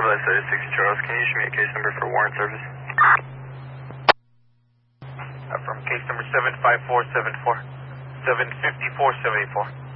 West Side of 60 Charles, can you issue me a case number for warrant service? From case number 75474, 75474.